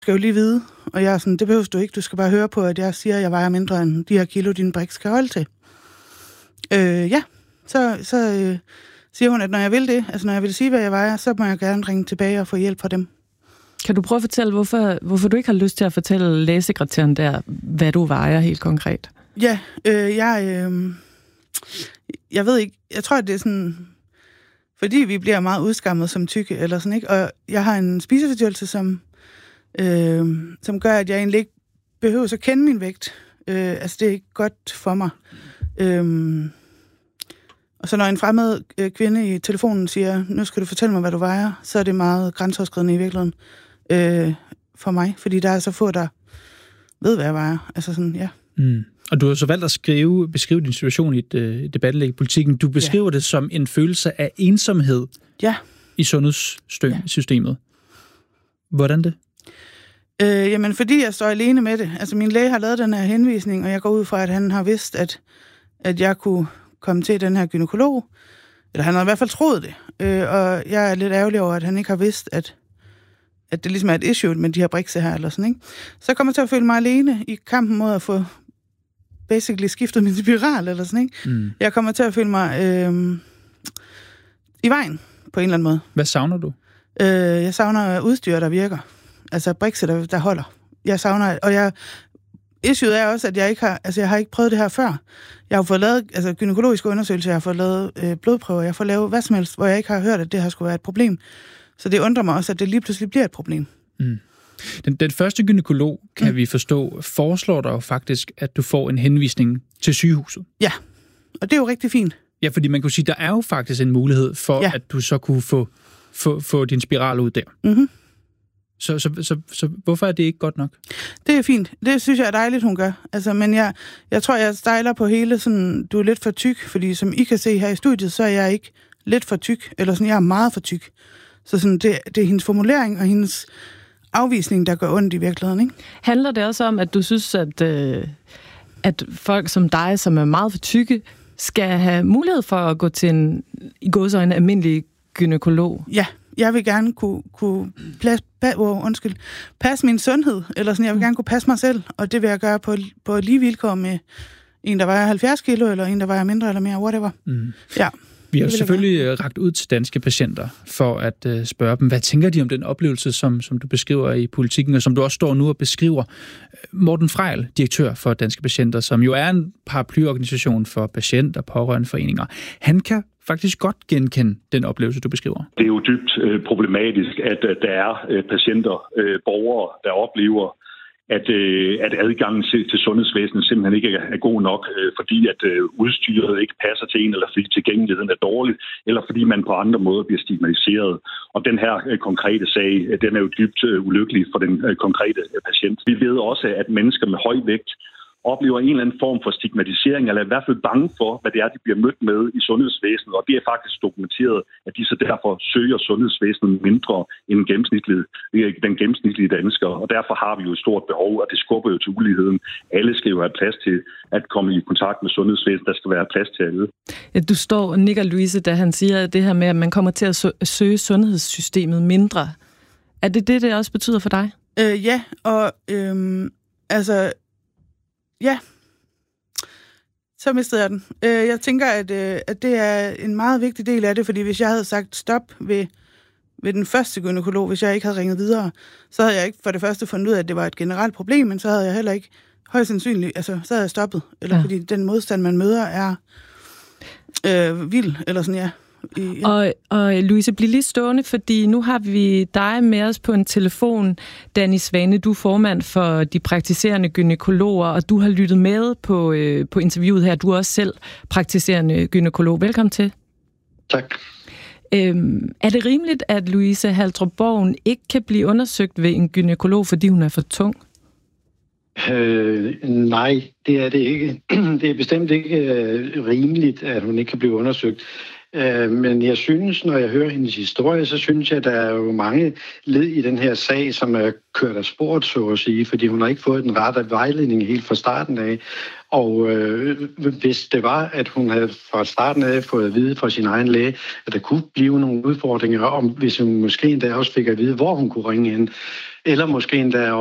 skal jo lige vide, og jeg er sådan, det behøver du ikke, du skal bare høre på, at jeg siger, at jeg vejer mindre end de her kilo, din brik skal holde til. Så siger hun, at når jeg vil det, altså når jeg vil sige, hvad jeg vejer, så må jeg gerne ringe tilbage og få hjælp fra dem. Kan du prøve at fortælle, hvorfor du ikke har lyst til at fortælle lægesekretæren der, hvad du vejer helt konkret? Ja, jeg ved ikke, jeg tror, at det er sådan, fordi vi bliver meget udskammet som tykke, eller sådan, ikke? Og jeg har en spiseforstyrrelse, som gør, at jeg egentlig ikke behøver at kende min vægt. Altså, det er ikke godt for mig. Og så når en fremmed kvinde i telefonen siger, nu skal du fortælle mig, hvad du vejer, så er det meget grænseoverskridende i virkeligheden for mig. Fordi der er så få, der ved, hvad jeg vejer. Altså sådan, ja. Mm. Og du har så valgt at beskrive din situation i et debatindlæg i Politiken. Du beskriver det som en følelse af ensomhed i sundhedssystemet. Hvordan det? Jamen, fordi jeg står alene med det. Altså, min læge har lavet den her henvisning, og jeg går ud fra, at han har vidst, at jeg kunne komme til den her gynekolog. Eller han har i hvert fald troet det. Og jeg er lidt ærgerlig over, at han ikke har vidst, at det ligesom er et issue med de her brikse her, eller sådan, ikke? Så jeg kommer til at føle mig alene i kampen mod at få basically skiftet min spiral, eller sådan, ikke? Mm. Jeg kommer til at føle mig i vejen, på en eller anden måde. Hvad savner du? Jeg savner udstyr, der virker. Altså brikse, der holder. Jeg savner, og issueet er også, at jeg har ikke prøvet det her før. Jeg har fået lavet gynækologiske undersøgelser, jeg har fået lavet blodprøver, jeg har fået lavet hvad som helst, hvor jeg ikke har hørt, at det her skulle være et problem. Så det undrer mig også, at det lige pludselig bliver et problem. Mm. Den første gynekolog, kan vi forstå, foreslår dig jo faktisk, at du får en henvisning til sygehuset. Ja, og det er jo rigtig fint. Ja, fordi man kunne sige, der er jo faktisk en mulighed for, at du så kunne få din spiral ud der. Mm-hmm. Så hvorfor er det ikke godt nok? Det er fint. Det synes jeg er dejligt, hun gør. Altså, men jeg tror, jeg stejler på hele sådan, du er lidt for tyk, fordi som I kan se her i studiet, så er jeg ikke lidt for tyk, eller sådan, jeg er meget for tyk. Så sådan, det er hendes formulering og hendes afvisning, der gør ondt i virkeligheden, ikke? Handler det også om, at du synes, at folk som dig, som er meget for tykke, skal have mulighed for at gå til en i gåseøjne almindelig gynekolog? Ja, jeg vil gerne kunne passe min sundhed, eller sådan, jeg vil gerne kunne passe mig selv, og det vil jeg gøre på lige vilkår med en, der vejer 70 kilo, eller en, der vejer mindre eller mere, whatever. Mm. Ja. Vi har selvfølgelig rakt ud til danske patienter for at spørge dem, hvad tænker de om den oplevelse, som du beskriver i Politiken, og som du også står nu og beskriver. Morten Frejl, direktør for Danske Patienter, som jo er en paraplyorganisation for patient- og pårørendeforeninger, han kan faktisk godt genkende den oplevelse, du beskriver. Det er jo dybt problematisk, at der er patienter, borgere, der oplever, at adgangen til sundhedsvæsenet simpelthen ikke er god nok, fordi at udstyret ikke passer til en, eller fordi tilgængeligheden er dårlig, eller fordi man på andre måder bliver stigmatiseret. Og den her konkrete sag, den er jo dybt ulykkelig for den konkrete patient. Vi ved også, at mennesker med høj vægt oplever en eller anden form for stigmatisering, eller er i hvert fald bange for, hvad det er, de bliver mødt med i sundhedsvæsenet. Og det er faktisk dokumenteret, at de så derfor søger sundhedsvæsenet mindre end den gennemsnitlige dansker. Og derfor har vi jo et stort behov, og det skubber jo til uligheden. Alle skal jo have plads til at komme i kontakt med sundhedsvæsenet. Der skal være plads til alle. Ja, du står og nikker, Louise, da han siger det her med, at man kommer til at søge sundhedssystemet mindre. Er det også betyder for dig? Ja, og ja, så mistede jeg den. Jeg tænker, at det er en meget vigtig del af det, fordi hvis jeg havde sagt stop ved den første gynekolog, hvis jeg ikke havde ringet videre, så havde jeg ikke for det første fundet ud af, at det var et generelt problem, men så havde jeg heller ikke højst sandsynligt, så havde jeg stoppet. Eller fordi den modstand, man møder, er vild, eller sådan, ja. Og Louise, bliv lige stående, fordi nu har vi dig med os på en telefon. Danny Svane, du er formand for de praktiserende gynækologer, og du har lyttet med på interviewet her. Du er også selv praktiserende gynækolog. Velkommen til. Tak. Er det rimeligt, at Louise Halldrup Borgen ikke kan blive undersøgt ved en gynækolog, fordi hun er for tung? Nej, det er det ikke. Det er bestemt ikke rimeligt, at hun ikke kan blive undersøgt. Men jeg synes, når jeg hører hendes historie, så synes jeg, at der er jo mange led i den her sag, som er kørt af sporet, så at sige, fordi hun har ikke fået den rette vejledning helt fra starten af. Og hvis det var, at hun havde fra starten af fået at vide fra sin egen læge, at der kunne blive nogle udfordringer, hvis hun måske endda også fik at vide, hvor hun kunne ringe hen, eller måske endda